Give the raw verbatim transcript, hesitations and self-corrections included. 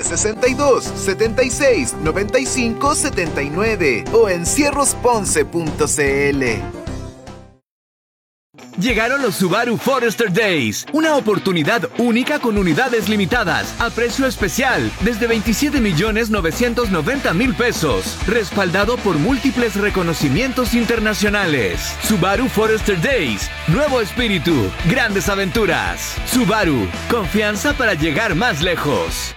sesenta y dos, setenta y seis, noventa y cinco, setenta y nueve o en cierros ponce punto cl. Llegaron los Subaru Forester Days, una oportunidad única con unidades limitadas, a precio especial, desde veintisiete millones novecientos noventa mil pesos, respaldado por múltiples reconocimientos internacionales. Subaru Forester Days, nuevo espíritu, grandes aventuras. Subaru, confianza para llegar más lejos.